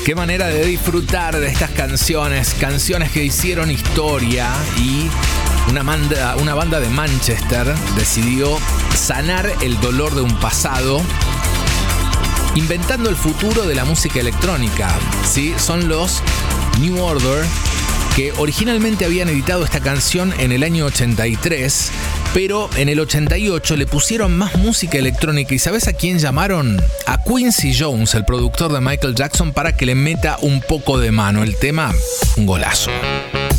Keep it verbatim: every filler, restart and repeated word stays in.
Qué manera de disfrutar de estas canciones, canciones que hicieron historia y una banda, una banda de Manchester decidió sanar el dolor de un pasado inventando el futuro de la música electrónica. ¿Sí? Son los New Order, que originalmente habían editado esta canción en el año ochenta y tres, pero en el ochenta y ocho le pusieron más música electrónica. ¿Y sabes a quién llamaron? A Quincy Jones, el productor de Michael Jackson, para que le meta un poco de mano. El tema, un golazo.